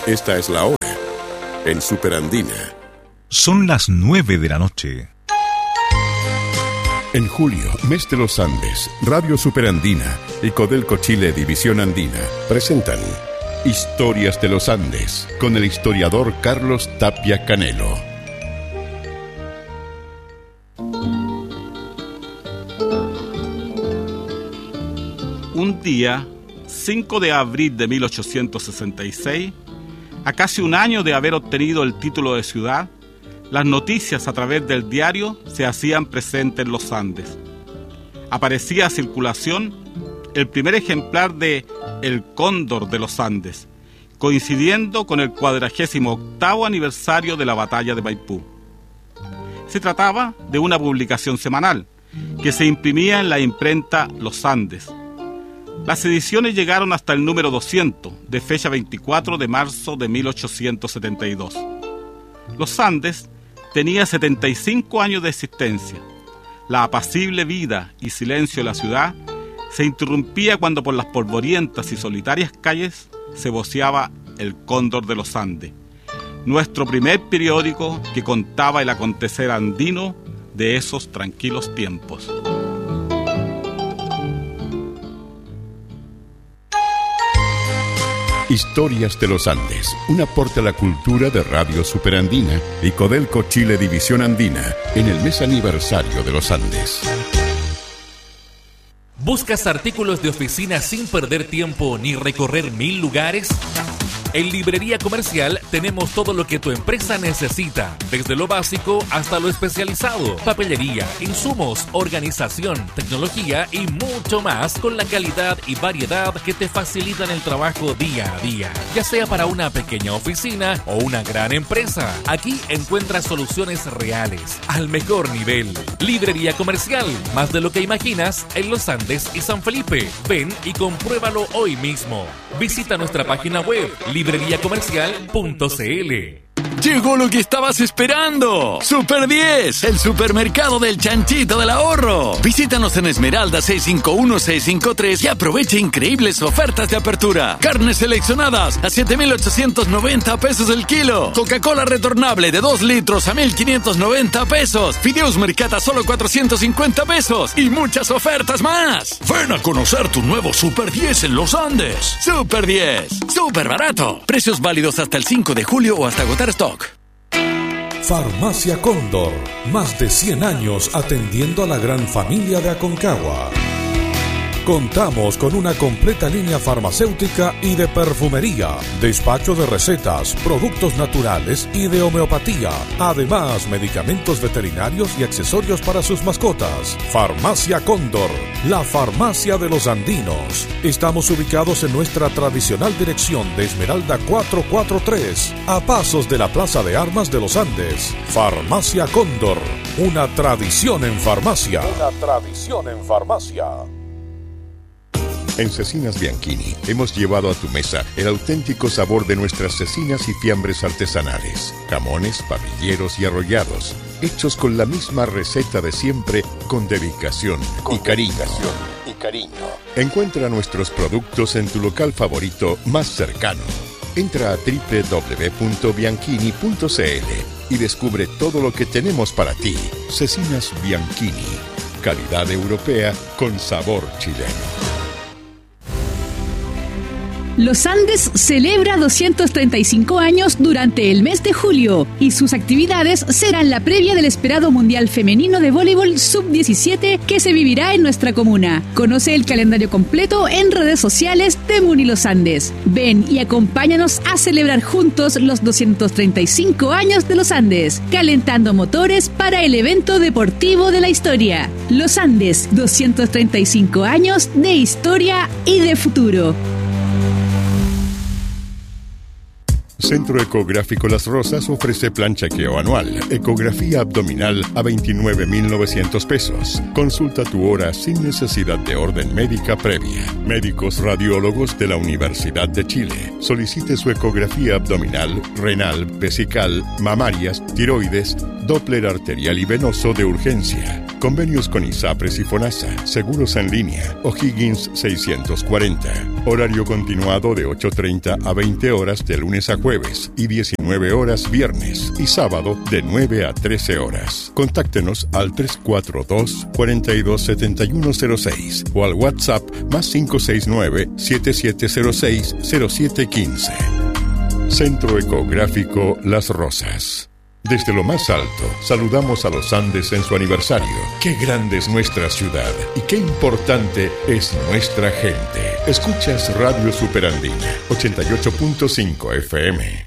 Esta es la hora en Superandina. Son las 9 de la noche. En julio, mes de los Andes, Radio Superandina y Codelco Chile División Andina presentan Historias de los Andes con el historiador Carlos Tapia Canelo. Un día, 5 de abril de 1866, a casi un año de haber obtenido el título de ciudad, las noticias a través del diario se hacían presentes en los Andes. Aparecía a circulación el primer ejemplar de El Cóndor de los Andes, coincidiendo con el 48º aniversario de la batalla de Maipú. Se trataba de una publicación semanal que se imprimía en la imprenta Los Andes. Las ediciones llegaron hasta el número 200, de fecha 24 de marzo de 1872. Los Andes tenía 75 años de existencia. La apacible vida y silencio de la ciudad se interrumpía cuando por las polvorientas y solitarias calles se voceaba El Cóndor de los Andes, nuestro primer periódico que contaba el acontecer andino de esos tranquilos tiempos. Historias de los Andes, un aporte a la cultura de Radio Superandina y Codelco Chile División Andina en el mes aniversario de los Andes. ¿Buscas artículos de oficina sin perder tiempo ni recorrer 1000 lugares? En Librería Comercial tenemos todo lo que tu empresa necesita, desde lo básico hasta lo especializado: papelería, insumos, organización, tecnología y mucho más, con la calidad y variedad que te facilitan el trabajo día a día. Ya sea para una pequeña oficina o una gran empresa, aquí encuentras soluciones reales, al mejor nivel. Librería Comercial, más de lo que imaginas, en Los Andes y San Felipe. Ven y compruébalo hoy mismo. Visita nuestra página web libreriacomercial.cl. Llegó lo que estabas esperando. Super 10, el supermercado del chanchito del ahorro. Visítanos en Esmeralda 651-653 y aprovecha increíbles ofertas de apertura. Carnes seleccionadas a 7,890 pesos el kilo. Coca-Cola retornable de 2 litros a 1,590 pesos. Fideos Mercata solo 450 pesos. Y muchas ofertas más. Ven a conocer tu nuevo Super 10 en Los Andes. Super 10, súper barato. Precios válidos hasta el 5 de julio o hasta agotar stock. Farmacia Cóndor, más de 100 años atendiendo a la gran familia de Aconcagua. Contamos con una completa línea farmacéutica y de perfumería, despacho de recetas, productos naturales y de homeopatía. Además, medicamentos veterinarios y accesorios para sus mascotas. Farmacia Cóndor, la farmacia de los andinos. Estamos ubicados en nuestra tradicional dirección de Esmeralda 443, a pasos de la Plaza de Armas de los Andes. Farmacia Cóndor, una tradición en farmacia. Una tradición en farmacia. En Cecinas Bianchini hemos llevado a tu mesa el auténtico sabor de nuestras cecinas y fiambres artesanales, jamones, parrilleros y arrollados, hechos con la misma receta de siempre, con dedicación y cariño. Encuentra nuestros productos en tu local favorito más cercano. Entra a www.bianchini.cl y descubre todo lo que tenemos para ti. Cecinas Bianchini, calidad europea con sabor chileno. Los Andes celebra 235 años durante el mes de julio y sus actividades serán la previa del esperado Mundial Femenino de Voleibol Sub-17 que se vivirá en nuestra comuna. Conoce el calendario completo en redes sociales de Muni Los Andes. Ven y acompáñanos a celebrar juntos los 235 años de Los Andes, calentando motores para el evento deportivo de la historia. Los Andes, 235 años de historia y de futuro. Centro Ecográfico Las Rosas ofrece plan chequeo anual, ecografía abdominal a 29,900 pesos. Consulta tu hora sin necesidad de orden médica previa. Médicos radiólogos de la Universidad de Chile. Solicite su ecografía abdominal, renal, vesical, mamarias, tiroides, Doppler arterial y venoso de urgencia. Convenios con ISAPRES y FONASA, seguros en línea, O'Higgins 640. Horario continuado de 8:30 a 20 horas de lunes a jueves. jueves y 19 horas viernes y sábado de 9 a 13 horas. Contáctenos al 342-427106 o al WhatsApp más 569-7706-0715. Centro Ecográfico Las Rosas. Desde lo más alto, saludamos a los Andes en su aniversario. Qué grande es nuestra ciudad y qué importante es nuestra gente. Escuchas Radio Superandina, 88.5 FM.